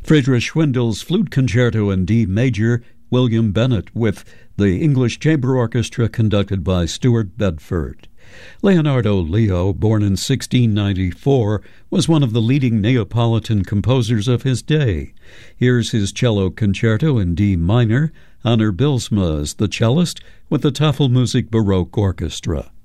Friedrich Schwindel's Flute Concerto in D Major, William Bennett with the English Chamber Orchestra conducted by Stuart Bedford. Leonardo Leo, born in 1694, was one of the leading Neapolitan composers of his day. Here's his cello concerto in D minor. Anner Bylsma is the cellist with the Tafelmusik Baroque Orchestra.